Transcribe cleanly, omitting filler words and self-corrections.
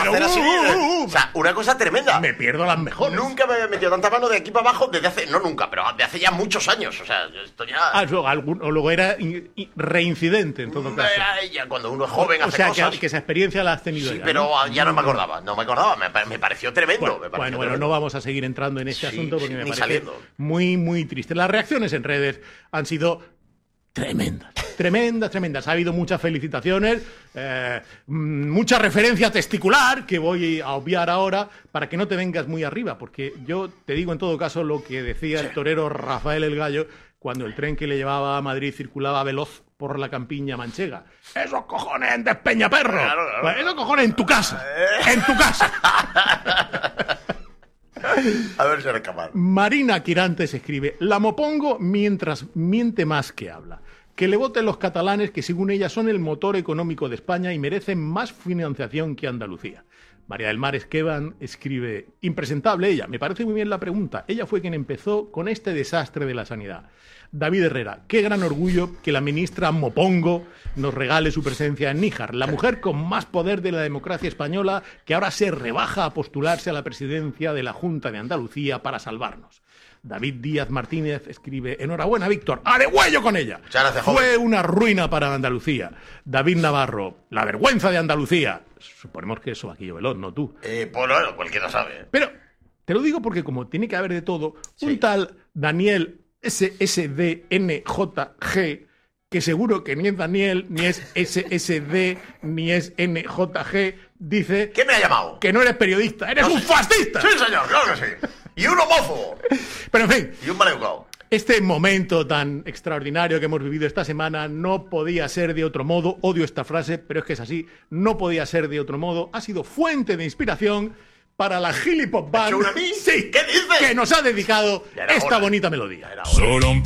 pero hacer así. o O sea, una cosa tremenda. me pierdo las mejores. Nunca me había metido tanta mano de aquí para abajo desde hace... No nunca, pero de hace ya muchos años. O sea, esto ya... O luego era reincidente, en todo caso. Ya cuando uno es joven hace O sea, cosas. que esa experiencia la has tenido Sí, ya, pero ¿no? ya no me acordaba. Me pareció tremendo. Bueno, no vamos a seguir entrando en este Sí, asunto porque sí, me ni parece saliendo. muy, muy triste. Las reacciones en redes han sido tremendas. Ha habido muchas felicitaciones, mucha referencia testicular que voy a obviar ahora para que no te vengas muy arriba, porque yo te digo en todo caso lo que decía el torero Rafael el Gallo cuando el tren que le llevaba a Madrid circulaba veloz por la campiña manchega. ¡Esos cojones en Despeñaperro! Claro. Pues esos cojones en tu casa. ¡En tu casa! A ver si eres capaz. Marina Quirantes escribe: la mopongo mientras miente más que habla. Que le voten los catalanes, que según ella son el motor económico de España y merecen más financiación que Andalucía. María del Mar Esquevan escribe: impresentable ella, me parece muy bien la pregunta. Ella fue quien empezó con este desastre de la sanidad. David Herrera: qué gran orgullo que la ministra Mopongo nos regale su presencia en Níjar, la mujer con más poder de la democracia española que ahora se rebaja a postularse a la presidencia de la Junta de Andalucía para salvarnos. David Díaz Martínez escribe: enhorabuena, Víctor, ¡a de huello con ella! Muchas gracias, joven. Fue una ruina para Andalucía. David Navarro: la vergüenza de Andalucía. Suponemos que eso aquí Veloz, no tú. Pues bueno, cualquiera sabe. Pero te lo digo porque como tiene que haber de todo, un Sí. tal Daniel SSDNJG, que seguro que ni es Daniel, ni es SSD, ni es NJG, dice ¿Qué me ha llamado? que no eres periodista, eres No, un sí. fascista. Sí, señor, claro que sí. Y un homófobo. Pero en fin, Y un maleducado. este momento tan extraordinario que hemos vivido esta semana no podía ser de otro modo. Odio esta frase, pero es que es así. No podía ser de otro modo. Ha sido fuente de inspiración para la Gilipop Band. ¿Hecho una mí? Sí, ¿Qué dices? que nos ha dedicado Ya era esta hora. bonita melodía. Era hora. Solo un